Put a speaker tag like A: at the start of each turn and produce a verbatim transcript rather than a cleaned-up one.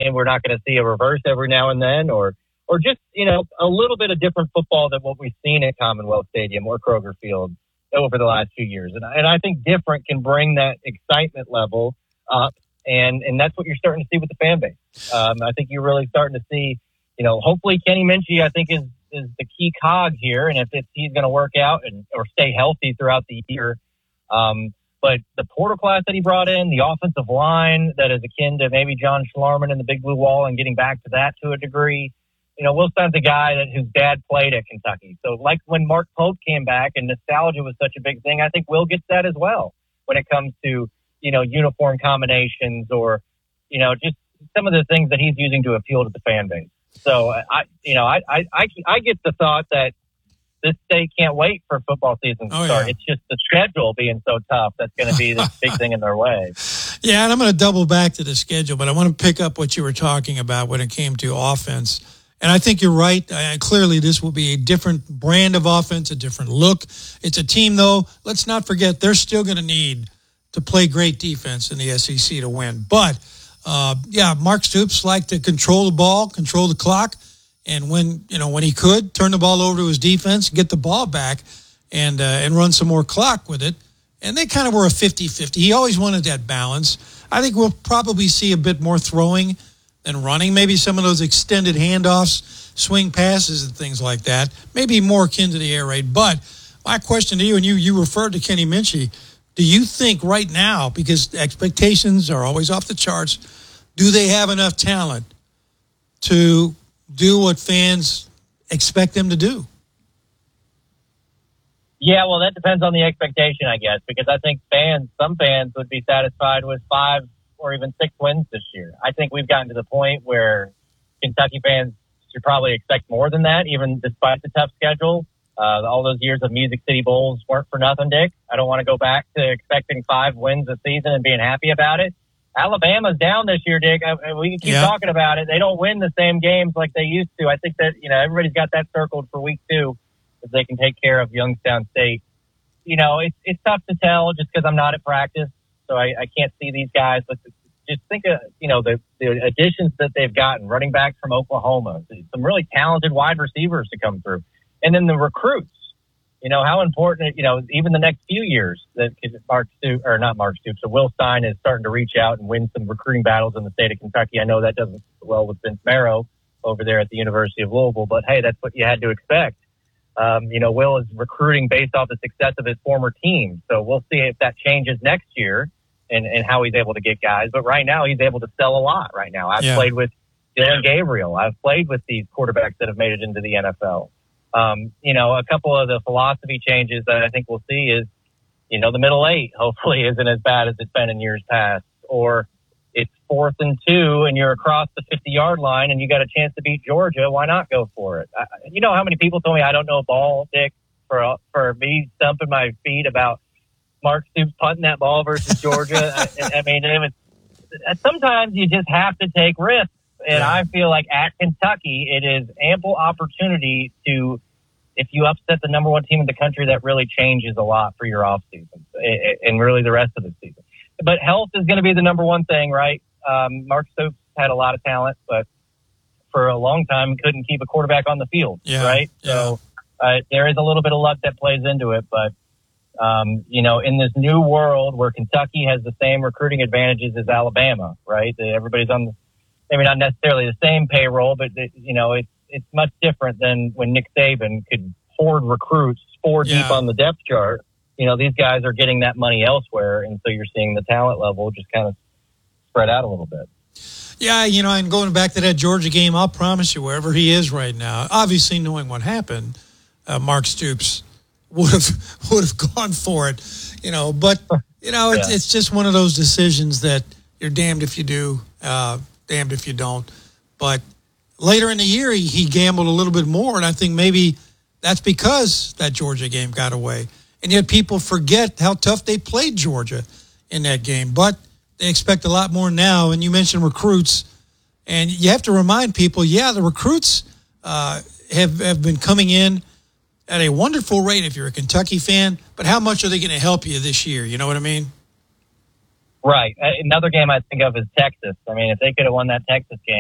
A: saying we're not going to see a reverse every now and then, or or just, you know, a little bit of different football than what we've seen at Commonwealth Stadium or Kroger Field over the last few years. And, and I think different can bring that excitement level up, and, and that's what you're starting to see with the fan base. Um, I think you're really starting to see, you know, hopefully Kenny Minchey, I think, is is the key cog here, and if it's, he's going to work out and or stay healthy throughout the year. Um, but the portal class that he brought in, the offensive line that is akin to maybe John Schlarman and the Big Blue Wall, and getting back to that to a degree. You know, Will Stein's a guy that whose dad played at Kentucky. So like when Mark Pope came back and nostalgia was such a big thing, I think Will gets that as well when it comes to, you know, uniform combinations or, you know, just some of the things that he's using to appeal to the fan base. So, I, you know, I, I, I, I get the thought that this state can't wait for football season to
B: oh,
A: start.
B: Yeah.
A: It's just the schedule being so tough that's going to be this big thing in their way.
B: Yeah, and I'm going to double back to the schedule, but I want to pick up what you were talking about when it came to offense. And I think you're right. Uh, clearly, this will be a different brand of offense, a different look. It's a team, though, let's not forget, they're still going to need to play great defense in the S E C to win. But, uh, yeah, Mark Stoops liked to control the ball, control the clock, and when, you know, when he could, turn the ball over to his defense, get the ball back, and, uh, and run some more clock with it. And they kind of were a fifty-fifty. He always wanted that balance. I think we'll probably see a bit more throwing than running, maybe some of those extended handoffs, swing passes and things like that, maybe more akin to the air raid. But my question to you, and you you referred to Kenny Minchey, do you think right now, because expectations are always off the charts, do they have enough talent to do what fans expect them to do?
A: Yeah, well, that depends on the expectation, I guess, because I think fans, some fans would be satisfied with five or even six wins this year. I think we've gotten to the point where Kentucky fans should probably expect more than that, even despite the tough schedule. Uh, all those years of Music City Bowls weren't for nothing, Dick. I don't want to go back to expecting five wins a season and being happy about it. Alabama's down this year, Dick. I, we can keep
B: yeah.
A: talking about it. They don't win the same games like they used to. I think that, you know, everybody's got that circled for week two if they can take care of Youngstown State. You know, it's it's tough to tell just because I'm not at practice. So I, I can't see these guys, but just think of, you know, the, the additions that they've gotten, running back from Oklahoma, some really talented wide receivers to come through. And then the recruits, you know, how important, you know, even the next few years that Mark Stoops, or not Mark Stoops, so Will Stein is starting to reach out and win some recruiting battles in the state of Kentucky. I know that doesn't well with Vince Marrow over there at the University of Louisville, but hey, that's what you had to expect. Um, you know, Will is recruiting based off the success of his former team. So we'll see if that changes next year. And, and how he's able to get guys. But right now, he's able to sell a lot right now. I've yeah. played with Dylan Gabriel. I've played with these quarterbacks that have made it into the N F L. Um, you know, a couple of the philosophy changes that I think we'll see is, you know, the middle eight hopefully isn't as bad as it's been in years past. Or it's fourth and two and you're across the fifty-yard line and you got a chance to beat Georgia. Why not go for it? I, you know how many people told me I don't know ball, Dick, for, for me stumping my feet about Mark Stoops punting that ball versus Georgia. I, I mean, it was, sometimes you just have to take risks. And yeah. I feel like at Kentucky, it is ample opportunity to, if you upset the number one team in the country, that really changes a lot for your offseason and really the rest of the season. But health is going to be the number one thing, right? Um, Mark Stoops had a lot of talent, but for a long time couldn't keep a quarterback on the field,
B: yeah.
A: right?
B: Yeah.
A: So uh, there is a little bit of luck that plays into it, but Um, you know, in this new world where Kentucky has the same recruiting advantages as Alabama, right? Everybody's on, the, maybe not necessarily the same payroll, but, you know, it's it's much different than when Nick Saban could hoard recruits four
B: yeah.
A: deep on the depth chart. You know, these guys are getting that money elsewhere, and so you're seeing the talent level just kind of spread out a little bit.
B: Yeah, you know, and going back to that Georgia game, I'll promise you, wherever he is right now, obviously knowing what happened, uh, Mark Stoops would have would have gone for it, you know. But you know, it's yeah. it's just one of those decisions that you're damned if you do, uh, damned if you don't. But later in the year, he, he gambled a little bit more, and I think maybe that's because that Georgia game got away. And yet, people forget how tough they played Georgia in that game. But they expect a lot more now. And you mentioned recruits, and you have to remind people, yeah, the recruits uh, have have been coming in at a wonderful rate if you're a Kentucky fan, but how much are they going to help you this year? You know what I mean?
A: Right. Another game I think of is Texas. I mean, if they could have won that Texas game,